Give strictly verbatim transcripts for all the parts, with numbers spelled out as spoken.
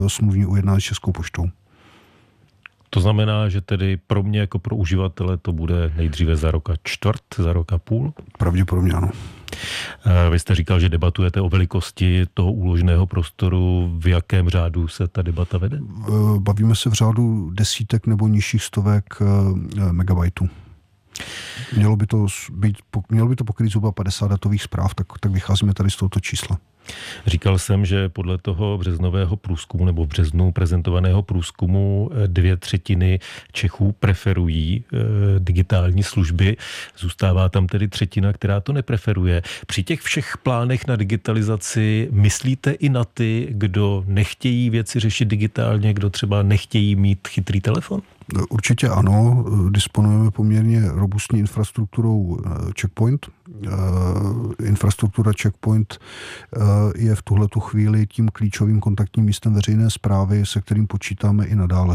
smluvní ujednání s Českou poštou. To znamená, že tedy pro mě jako pro uživatele to bude nejdříve za rok a čtvrt, za rok a půl? Pravděpodobně ano. Vy jste říkal, že debatujete o velikosti toho úložného prostoru. V jakém řádu se ta debata vede? Bavíme se v řádu desítek nebo nižších stovek megabajtů. Mělo by to být, mělo by to pokrýt zhruba padesát datových zpráv, tak, tak vycházíme tady z tohoto čísla. Říkal jsem, že podle toho březnového průzkumu nebo v březnu prezentovaného průzkumu dvě třetiny Čechů preferují e, digitální služby. Zůstává tam tedy třetina, která to nepreferuje. Při těch všech plánech na digitalizaci myslíte i na ty, kdo nechtějí věci řešit digitálně, kdo třeba nechtějí mít chytrý telefon? Určitě ano, disponujeme poměrně robustní infrastrukturou Checkpoint. Infrastruktura Checkpoint je v tuhletu chvíli tím klíčovým kontaktním místem veřejné správy, se kterým počítáme i nadále.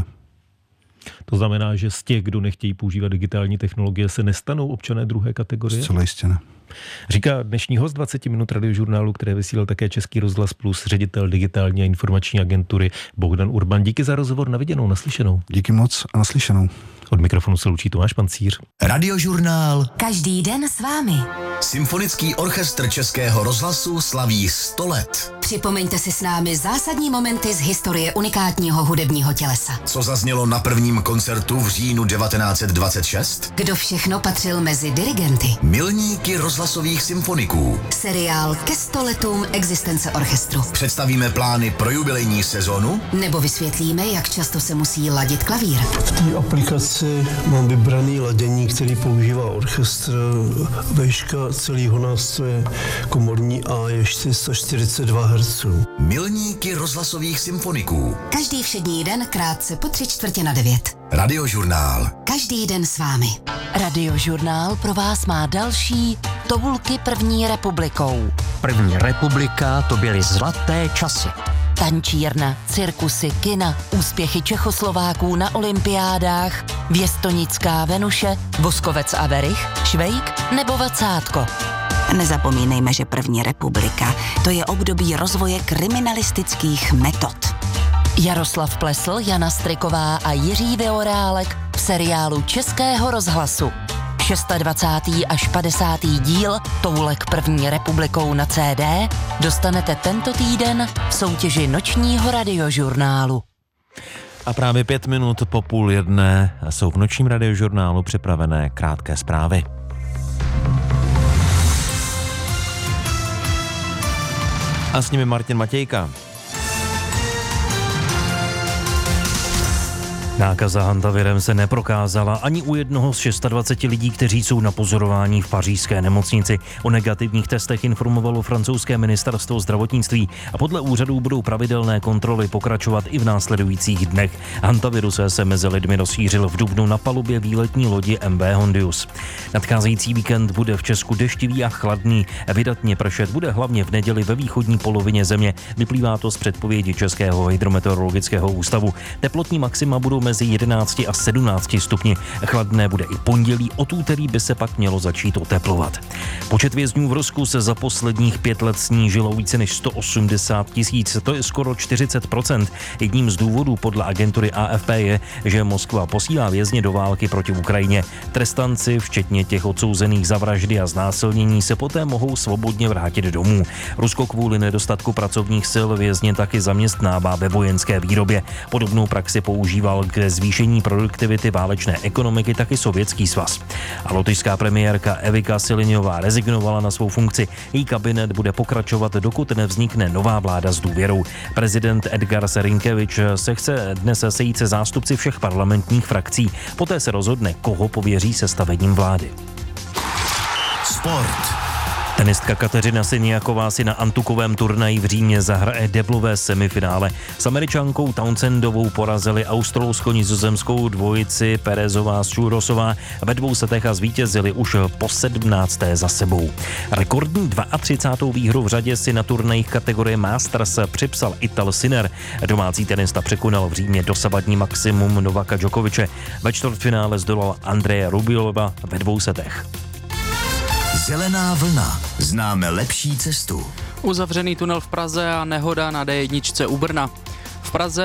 To znamená, že z těch, kdo nechtějí používat digitální technologie, se nestanou občané druhé kategorie? Zcela jistě ne. Říká dnešní host dvacet minut radiožurnálu, které vysílal také Český rozhlas Plus, ředitel digitální a informační agentury Bohdan Urban. Díky za rozhovor, na viděnou, naslyšenou. Díky moc a naslyšenou. Od mikrofonu se loučí Tomáš Pancíř. Radiožurnál. Každý den s vámi. Symfonický orchestr Českého rozhlasu slaví sto let. Připomeňte si s námi zásadní momenty z historie unikátního hudebního tělesa. Co zaznělo na prvním koncertu v říjnu devatenáct set dvacet šest? Kdo všechno patřil mezi dirigenty? Milníky rozhlasových symfoniků. Seriál ke sto letům existence orchestru. Představíme plány pro jubilejní sezonu? Nebo vysvětlíme, jak často se musí ladit klavír. V té aplikaci mám vybraný ladění, který používá orchestr. Výška celého nástroje komorní A je čtyři sta čtyřicet dva hertzů. Milníky rozhlasových symfoniků. Každý všední den krátce po tři čtvrtě na devět. Radiožurnál. Každý den s vámi. Radiožurnál pro vás má další Toulky první republikou. První republika, to byly zlaté časy. Tančírna, cirkusy, kina, úspěchy Čechoslováků na olympiádách, Věstonická Venuše, Voskovec a Verich, Švejk nebo Vacátko. Nezapomínejme, že první republika to je období rozvoje kriminalistických metod. Jaroslav Plesl, Jana Striková a Jiří Vyorálek v seriálu Českého rozhlasu. dvacátý šestý až padesátý díl Toulek první republikou na C D dostanete tento týden v soutěži nočního radiožurnálu. A právě pět minut po půl jedné jsou v nočním radiožurnálu připravené krátké zprávy. A s nimi Martin Matějka. Nákaza hantavirem se neprokázala ani u jednoho z dvaceti šesti lidí, kteří jsou na pozorování v pařížské nemocnici. O negativních testech informovalo francouzské ministerstvo zdravotnictví a podle úřadů budou pravidelné kontroly pokračovat i v následujících dnech. Hantavirus se mezi lidmi rozšířil v dubnu na palubě výletní lodi M V Hondius. Nadcházející víkend bude v Česku deštivý a chladný. Vydatně pršet bude hlavně v neděli ve východní polovině země. Vyplývá to z předpovědi Českého hydrometeorologického ústavu. Teplotní maxima budou mezi jedenácti a sedmnácti stupni. Chladné bude i pondělí, od úterý by se pak mělo začít oteplovat. Počet vězňů v Rusku se za posledních pět let snížilo více než sto osmdesát tisíc, to je skoro čtyřicet procent. Jedním z důvodů podle agentury A F P je, že Moskva posílá vězně do války proti Ukrajině. Trestanci, včetně těch odsouzených za vraždy a znásilnění, se poté mohou svobodně vrátit domů. Rusko kvůli nedostatku pracovních sil vězně taky zaměstnává ve vojenské výrobě. Podobnou praxi používal ke zvýšení produktivity válečné ekonomiky taky Sovětský svaz. A lotyšská premiérka Evika Siliňová rezignovala na svou funkci. Její kabinet bude pokračovat, dokud nevznikne nová vláda s důvěrou. Prezident Edgar Serinkevič se chce dnes sejít se zástupci všech parlamentních frakcí. Poté se rozhodne, koho pověří sestavením vlády. Sport. Tenistka Kateřina Siniaková si na antukovém turnaji v Římě zahraje deblové semifinále. S Američankou Townsendovou porazili australsko-nizozemskou dvojici Perezová Šurosová ve dvou setech a zvítězili už po sedmnácté za sebou. Rekordní třicátou druhou výhru v řadě si na turnajích kategorie Masters připsal Ital Sinner. Domácí tenista překonal v Římě dosavadní maximum Novaka Djokoviče. Ve čtvrtfinále zdolal Andreje Rubiolova ve dvou setech. Zelená vlna. Známe lepší cestu. Uzavřený tunel v Praze a nehoda na D jedna u Brna. V Praze